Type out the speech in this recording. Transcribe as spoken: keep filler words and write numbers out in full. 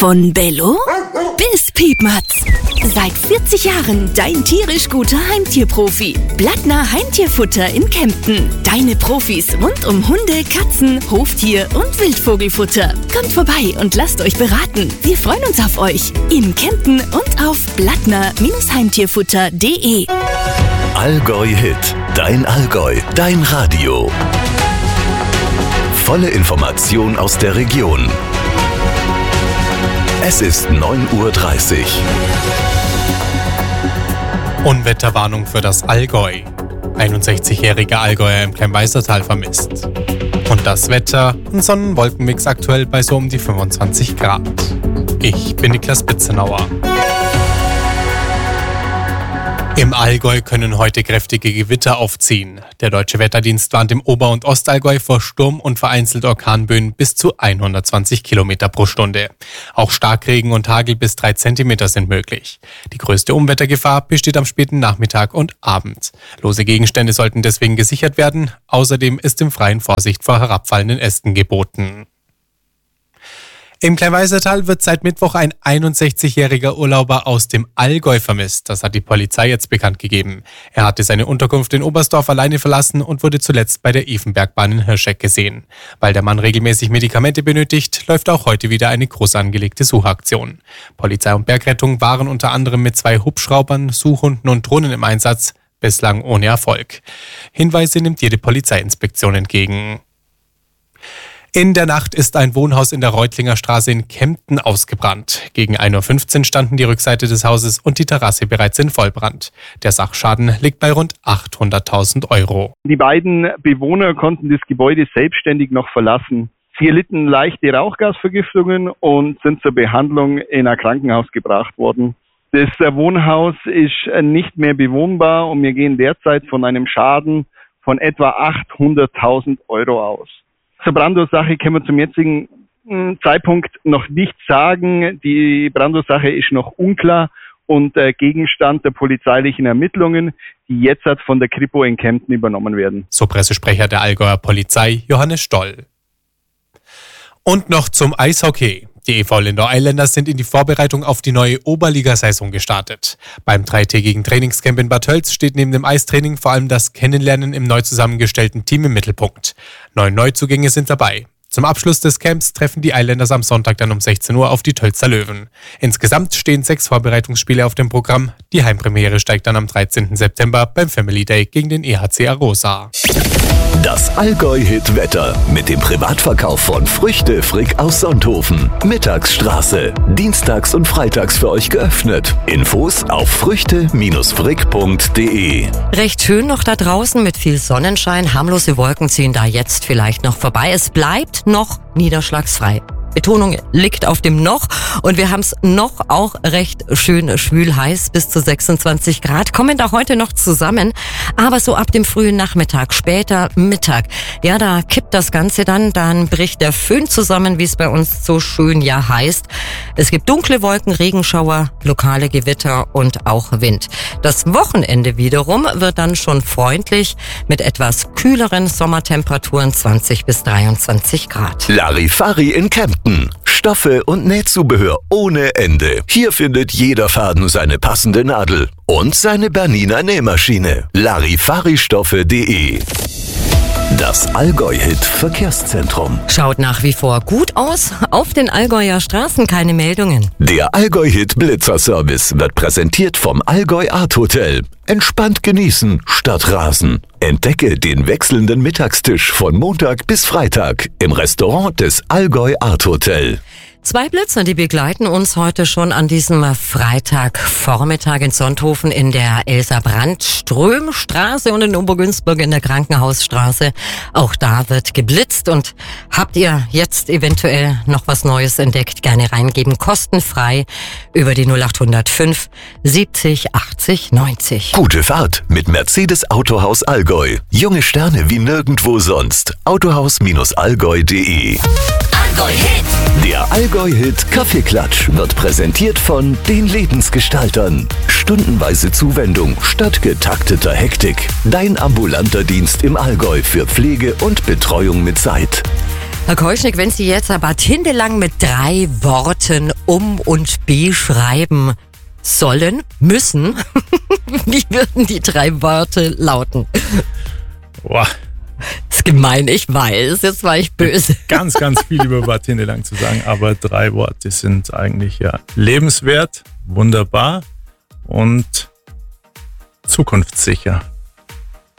Von Bello bis Piepmatz. Seit vierzig Jahren dein tierisch guter Heimtierprofi. Blattner Heimtierfutter in Kempten. Deine Profis rund um Hunde, Katzen, Hoftier und Wildvogelfutter. Kommt vorbei und lasst euch beraten. Wir freuen uns auf euch. In Kempten und auf blattner Heimtierfutter punkt de. Allgäu Hit. Dein Allgäu. Dein Radio. Volle Information aus der Region. Es ist neun Uhr dreißig. Unwetterwarnung für das Allgäu. einundsechzigjähriger Allgäuer im Kleinweißertal vermisst. Und das Wetter, ein Sonnen-Wolken-Mix aktuell bei so um die fünfundzwanzig Grad. Ich bin Niklas Bitzenauer. Im Allgäu können heute kräftige Gewitter aufziehen. Der Deutsche Wetterdienst warnt im Ober- und Ostallgäu vor Sturm und vereinzelt Orkanböen bis zu hundertzwanzig Kilometer pro Stunde. Auch Starkregen und Hagel bis drei Zentimeter sind möglich. Die größte Unwettergefahr besteht am späten Nachmittag und Abend. Lose Gegenstände sollten deswegen gesichert werden. Außerdem ist im Freien Vorsicht vor herabfallenden Ästen geboten. Im Kleinweißertal wird seit Mittwoch ein einundsechzigjähriger Urlauber aus dem Allgäu vermisst. Das hat die Polizei jetzt bekannt gegeben. Er hatte seine Unterkunft in Oberstdorf alleine verlassen und wurde zuletzt bei der Ifenbergbahn in Hirscheck gesehen. Weil der Mann regelmäßig Medikamente benötigt, läuft auch heute wieder eine groß angelegte Suchaktion. Polizei und Bergrettung waren unter anderem mit zwei Hubschraubern, Suchhunden und Drohnen im Einsatz, bislang ohne Erfolg. Hinweise nimmt jede Polizeiinspektion entgegen. In der Nacht ist ein Wohnhaus in der Reutlinger Straße in Kempten ausgebrannt. Gegen ein Uhr fünfzehn standen die Rückseite des Hauses und die Terrasse bereits in Vollbrand. Der Sachschaden liegt bei rund achthunderttausend Euro. Die beiden Bewohner konnten das Gebäude selbstständig noch verlassen. Sie erlitten leichte Rauchgasvergiftungen und sind zur Behandlung in ein Krankenhaus gebracht worden. Das Wohnhaus ist nicht mehr bewohnbar und wir gehen derzeit von einem Schaden von etwa achthunderttausend Euro aus. Zur Brandursache können wir zum jetzigen Zeitpunkt noch nichts sagen. Die Brandursache ist noch unklar und äh, Gegenstand der polizeilichen Ermittlungen, die jetzt von der Kripo in Kempten übernommen werden. So Pressesprecher der Allgäuer Polizei, Johannes Stoll. Und noch zum Eishockey. Die E V Lindau Islanders sind in die Vorbereitung auf die neue Oberligasaison gestartet. Beim dreitägigen Trainingscamp in Bad Tölz steht neben dem Eistraining vor allem das Kennenlernen im neu zusammengestellten Team im Mittelpunkt. Neun Neuzugänge sind dabei. Zum Abschluss des Camps treffen die Islanders am Sonntag dann um sechzehn Uhr auf die Tölzer Löwen. Insgesamt stehen sechs Vorbereitungsspiele auf dem Programm. Die Heimpremiere steigt dann am dreizehnten September beim Family Day gegen den E H C Arosa. Das Allgäu-Hit-Wetter mit dem Privatverkauf von Früchte Frick aus Sonthofen. Mittagsstraße. Dienstags und freitags für euch geöffnet. Infos auf früchte frick punkt de. Recht schön noch da draußen mit viel Sonnenschein. Harmlose Wolken ziehen da jetzt vielleicht noch vorbei. Es bleibt noch niederschlagsfrei. Betonung liegt auf dem noch und wir haben es noch auch recht schön schwül heiß, bis zu sechsundzwanzig Grad, kommen da heute noch zusammen, aber so ab dem frühen Nachmittag, später Mittag, ja, da kippt das Ganze dann, dann bricht der Föhn zusammen, wie es bei uns so schön ja heißt. Es gibt dunkle Wolken, Regenschauer, lokale Gewitter und auch Wind. Das Wochenende wiederum wird dann schon freundlich mit etwas kühleren Sommertemperaturen, zwanzig bis dreiundzwanzig Grad. Larifari in Kempten. Stoffe und Nähzubehör ohne Ende. Hier findet jeder Faden seine passende Nadel und seine Bernina Nähmaschine. Larifaristoffe punkt de. Das Allgäu-Hit Verkehrszentrum. Schaut nach wie vor gut aus. Auf den Allgäuer Straßen keine Meldungen. Der Allgäu-Hit Blitzerservice wird präsentiert vom Allgäu Art Hotel. Entspannt genießen statt rasen. Entdecke den wechselnden Mittagstisch von Montag bis Freitag im Restaurant des Allgäu Art Hotel. Zwei Blitzer, die begleiten uns heute schon an diesem Freitagvormittag in Sonthofen in der Elsa-Brandt-Ström-Straße und in Obergünzburg in der Krankenhausstraße. Auch da wird geblitzt und habt ihr jetzt eventuell noch was Neues entdeckt, gerne reingeben, kostenfrei über die null acht null fünf siebzig achtzig neunzig. Gute Fahrt mit Mercedes Autohaus Allgäu. Junge Sterne wie nirgendwo sonst. autohaus allgäu punkt de. Allgäu-Hit. Der Allgäu-Hit Kaffeeklatsch wird präsentiert von den Lebensgestaltern. Stundenweise Zuwendung statt getakteter Hektik. Dein ambulanter Dienst im Allgäu für Pflege und Betreuung mit Zeit. Herr Keuschnick, wenn Sie jetzt aber Tindelang mit drei Worten um und beschreiben sollen, müssen, wie würden die drei Worte lauten? Boah. Das ist gemein, ich weiß, jetzt war ich böse. Ganz, ganz viel über Bad Tindelang zu sagen, aber drei Worte sind eigentlich ja lebenswert, wunderbar und zukunftssicher.